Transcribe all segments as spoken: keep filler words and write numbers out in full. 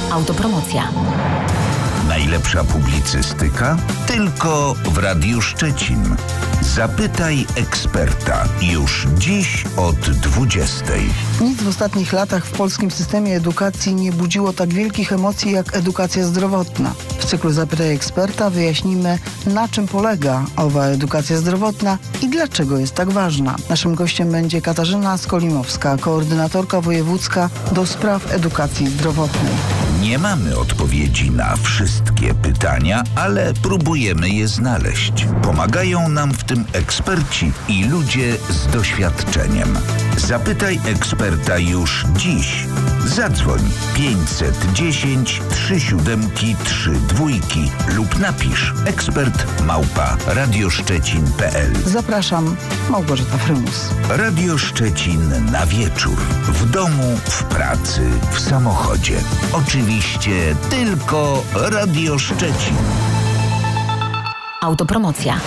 Autopromocja. Najlepsza publicystyka? Tylko w Radiu Szczecin. Zapytaj eksperta. Już dziś od dwudziestej. Nic w ostatnich latach w polskim systemie edukacji nie budziło tak wielkich emocji jak edukacja zdrowotna. W cyklu Zapytaj eksperta wyjaśnimy, na czym polega owa edukacja zdrowotna i dlaczego jest tak ważna. Naszym gościem będzie Katarzyna Skolimowska, koordynatorka wojewódzka do spraw edukacji zdrowotnej. Nie mamy odpowiedzi na wszystkie pytania, ale próbujemy je znaleźć. Pomagają nam w tym eksperci i ludzie z doświadczeniem. Zapytaj eksperta już dziś. Zadzwoń pięćset dziesięć trzy siódemki trzy dwójki lub napisz ekspert małpa radioszczecin kropka p l. Zapraszam, Małgorzata Frymus. Radio Szczecin na wieczór. W domu, w pracy, w samochodzie. Oczywiście tylko Radio Szczecin. Autopromocja.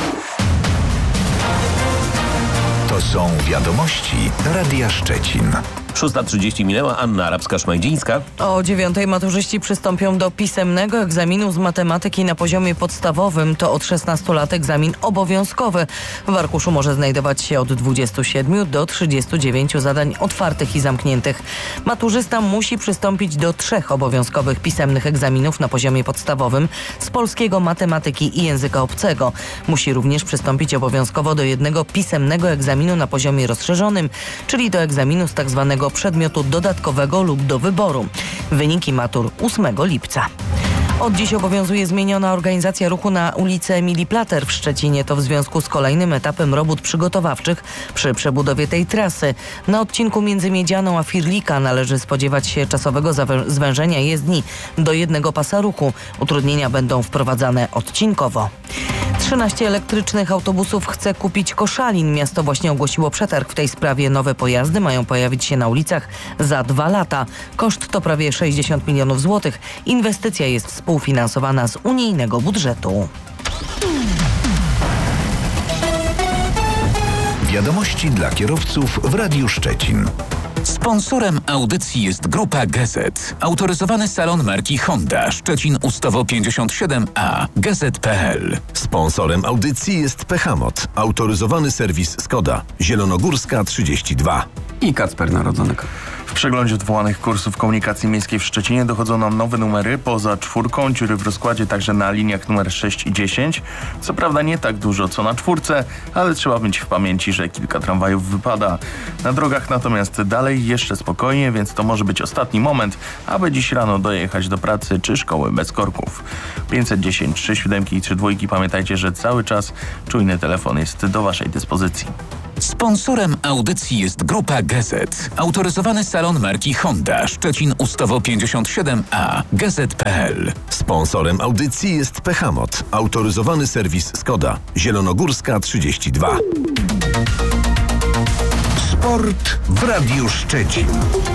To są wiadomości Radia Szczecin. szósta trzydzieści minęła, Anna Arabska-Szmajdzińska. O dziewiątej maturzyści przystąpią do pisemnego egzaminu z matematyki na poziomie podstawowym. To od szesnastu lat egzamin obowiązkowy. W arkuszu może znajdować się od dwudziestu siedmiu do trzydziestu dziewięciu zadań otwartych i zamkniętych. Maturzysta musi przystąpić do trzech obowiązkowych pisemnych egzaminów na poziomie podstawowym z polskiego, matematyki i języka obcego. Musi również przystąpić obowiązkowo do jednego pisemnego egzaminu na poziomie rozszerzonym, czyli do egzaminu z tak zwanego przedmiotu dodatkowego lub do wyboru. Wyniki matur ósmego lipca. Od dziś obowiązuje zmieniona organizacja ruchu na ulicy Emilii Plater w Szczecinie. To w związku z kolejnym etapem robót przygotowawczych przy przebudowie tej trasy. Na odcinku między Miedzianą a Firlika należy spodziewać się czasowego zwężenia jezdni do jednego pasa ruchu. Utrudnienia będą wprowadzane odcinkowo. trzynaście elektrycznych autobusów chce kupić Koszalin. Miasto właśnie ogłosiło przetarg w tej sprawie. Nowe pojazdy mają pojawić się na ulicach za dwa lata. Koszt to prawie sześćdziesiąt milionów złotych. Inwestycja jest współfinansowana z unijnego budżetu. Wiadomości dla kierowców w Radiu Szczecin. Sponsorem audycji jest Grupa Gazet. Autoryzowany salon marki Honda Szczecin Ustawo pięćdziesiąt siedem A. Gazet kropka p l. Sponsorem audycji jest Pechamot. Autoryzowany serwis Skoda. Zielonogórska trzydzieści dwa. I Kacper Narodzonek. W przeglądzie odwołanych kursów komunikacji miejskiej w Szczecinie dochodzą nam nowe numery. Poza czwórką dziury w rozkładzie także na liniach numer sześć i dziesięć. Co prawda nie tak dużo co na czwórce, ale trzeba mieć w pamięci, że kilka tramwajów wypada. Na drogach natomiast dalej jeszcze spokojnie, więc to może być ostatni moment, aby dziś rano dojechać do pracy czy szkoły bez korków. pięćset dziesięć trzy siódemki i trzy dwójki. Pamiętajcie, że cały czas czujny telefon jest do waszej dyspozycji. Sponsorem audycji jest Grupa Gazet. Autoryzowany salon marki Honda Szczecin Ustawo pięćdziesiąt siedem A. Gazet kropka p l. Sponsorem audycji jest Pechamot. Autoryzowany serwis Skoda. Zielonogórska trzydzieści dwa. Sport w Radiu Szczecin.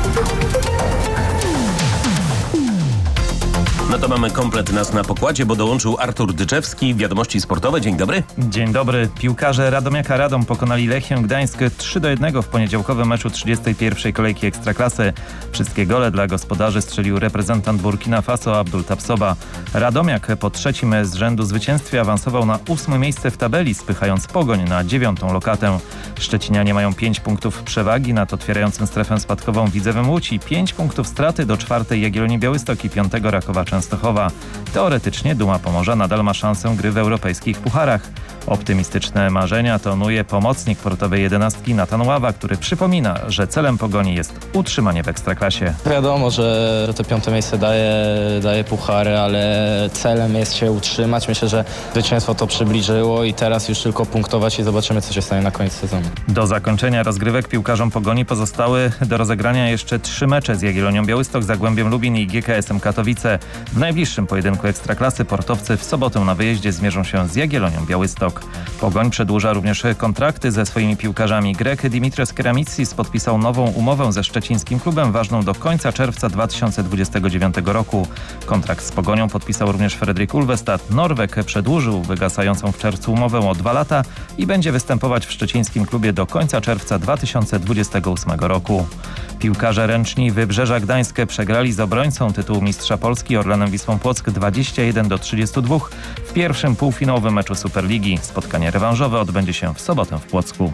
No to mamy komplet nas na pokładzie, bo dołączył Artur Dyczewski. Wiadomości sportowe. Dzień dobry. Dzień dobry. Piłkarze Radomiaka Radom pokonali Lechię Gdańsk trzy do jednego w poniedziałkowym meczu trzydziestej pierwszej kolejki Ekstraklasy. Wszystkie gole dla gospodarzy strzelił reprezentant Burkina Faso Abdul Tapsoba. Radomiak po trzecim z rzędu zwycięstwie awansował na ósme miejsce w tabeli, spychając Pogoń na dziewiątą lokatę. Szczecinianie mają pięć punktów przewagi nad otwierającym strefę spadkową Widzewem Łódź i pięć punktów straty do czwartej Jagiellonii Białystok i piątego Rakowa Częstochowa. Teoretycznie Duma Pomorza nadal ma szansę gry w europejskich pucharach. Optymistyczne marzenia tonuje pomocnik portowej jedenastki Natan Ława, który przypomina, że celem Pogoni jest utrzymanie w Ekstraklasie. Wiadomo, że, że to piąte miejsce daje, daje puchary, ale celem jest się utrzymać. Myślę, że zwycięstwo to przybliżyło i teraz już tylko punktować i zobaczymy, co się stanie na koniec sezonu. Do zakończenia rozgrywek piłkarzom Pogoni pozostały do rozegrania jeszcze trzy mecze z Jagiellonią Białystok, Zagłębiem Lubin i G K S-em Katowice. W najbliższym pojedynku Ekstraklasy portowcy w sobotę na wyjeździe zmierzą się z Jagiellonią Białystok. Pogoń przedłuża również kontrakty ze swoimi piłkarzami. Grek Dimitrios Keramitsis podpisał nową umowę ze szczecińskim klubem ważną do końca czerwca dwa tysiące dwudziestego dziewiątego roku. Kontrakt z Pogonią podpisał również Fredrik Ulvestad. Norweg przedłużył wygasającą w czerwcu umowę o dwa lata i będzie występować w szczecińskim klubie do końca czerwca dwa tysiące dwudziestego ósmego roku. Piłkarze ręczni Wybrzeża Gdańsk przegrali z obrońcą tytułu mistrza Polski Orlenem Wisłą Płock dwadzieścia jeden do trzydziestu dwóch w pierwszym półfinałowym meczu Superligi. Spotkanie rewanżowe odbędzie się w sobotę w Płocku.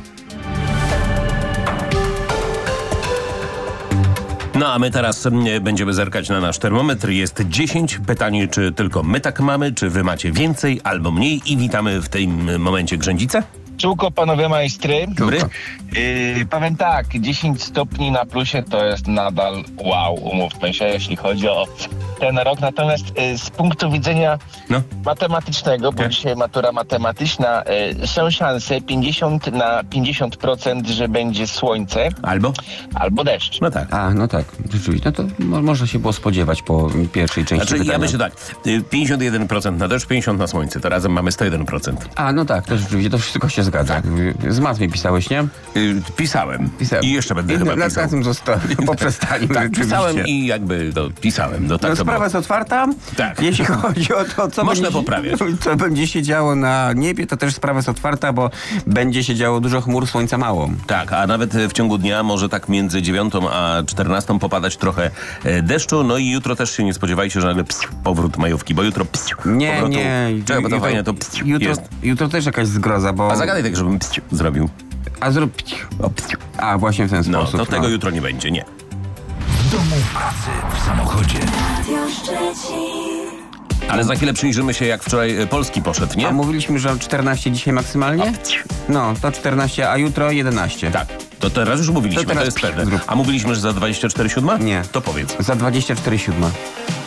No a my teraz będziemy zerkać na nasz termometr. Jest dziesięć. Pytanie, czy tylko my tak mamy, czy wy macie więcej albo mniej. I witamy w tym momencie Grzędzicę. Czułko, panowie majstry. Dobry. Yy, powiem tak, dziesięć stopni na plusie to jest nadal wow, umówmy się, jeśli chodzi o ten rok. Natomiast yy, z punktu widzenia no. matematycznego, bo okay. dzisiaj matura matematyczna, yy, są szanse pięćdziesiąt na pięćdziesiąt procent, że będzie słońce. Albo? Albo deszcz. No tak. A, no tak, rzeczywiście. No to mo- można się było spodziewać po pierwszej części Znaczy, pytania. ja myślę tak, pięćdziesiąt jeden procent na deszcz, pięćdziesiąt procent na słońce. To razem mamy sto jeden procent. A, no tak, to rzeczywiście, to wszystko się zgadza. Tak. Z matmy pisałeś, nie? Yy, pisałem. Pisałem. I jeszcze będę I chyba na, pisał. Na tym zostałem, poprzestaniu. Tak, pisałem i jakby to pisałem. No, tak no, to sprawa było. jest otwarta. Tak. Jeśli chodzi o to, co można będzie, poprawiać. co będzie się działo na niebie, to też sprawa jest otwarta, bo będzie się działo dużo chmur, słońca mało. Tak, a nawet w ciągu dnia może tak między dziewiątą a czternastą popadać trochę deszczu. No i jutro też się nie spodziewajcie, że nagle ps, powrót majówki, bo jutro ps, Nie, powrotu, nie. Czego, bo to jutro, fajnie to ps, jutro, jest. jutro też jakaś zgroza, bo... A zagadaj tak, żebym ps, zrobił. A zrób... A, właśnie w ten No, sposób. to tego no. jutro nie będzie, nie. W domu, w pracy, w samochodzie. Ale za chwilę przyjrzymy się, jak wczoraj Polski poszedł, nie? A mówiliśmy, że czternaście dzisiaj maksymalnie? No, to czternaście, a jutro jedenaście. Tak, to teraz już mówiliśmy, To teraz to jest pewne. zrób. A mówiliśmy, że za dwadzieścia cztery siódma? Nie. To powiedz. Za dwadzieścia cztery siódma.